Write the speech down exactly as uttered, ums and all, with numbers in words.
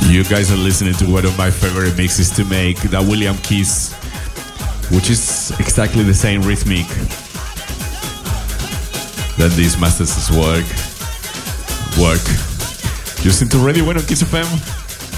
You guys are listening to one of my favorite mixes to make, the William Keys, which is exactly the same rhythmic that these masters work. Work. You're listening to Radio Bueno Kiss F M.